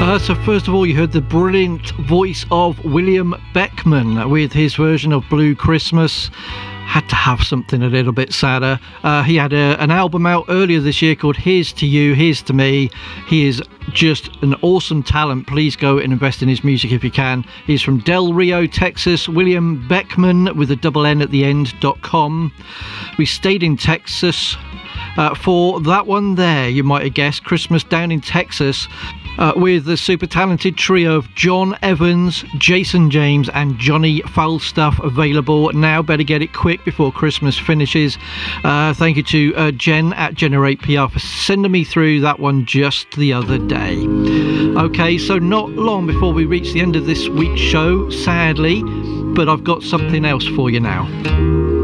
So first of all, you heard the brilliant voice of William Beckman with his version of Blue Christmas. Had to have something a little bit sadder. He had an album out earlier this year called Here's to You, Here's to Me. He is just an awesome talent. Please go and invest in his music if you can. He's from Del Rio, Texas. William Beckman with a double N at the end.com. We stayed in Texas for that one there, you might have guessed. Christmas down in Texas. With the super talented trio of John Evans, Jason James and Johnny Falstaff available now. Better get it quick before Christmas finishes. Thank you to Jen at Generate PR for sending me through that one just the other day. Okay, so not long before we reach the end of this week's show, sadly, but I've got something else for you now.